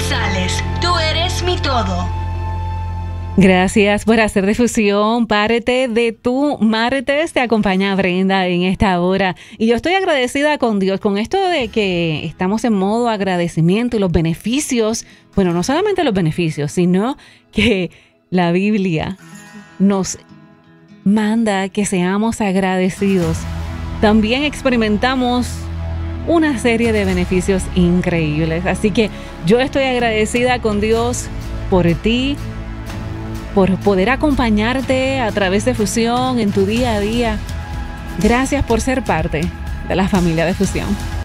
González, tú eres mi todo. Gracias por hacer de Fusión parte de tu martes. Te acompaña Brenda en esta hora. Y yo estoy agradecida con Dios con esto de que estamos en modo agradecimiento y los beneficios. Bueno, no solamente los beneficios, sino que la Biblia nos manda que seamos agradecidos. También experimentamos una serie de beneficios increíbles. Así que yo estoy agradecida con Dios por ti, por poder acompañarte a través de Fusión en tu día a día. Gracias por ser parte de la familia de Fusión.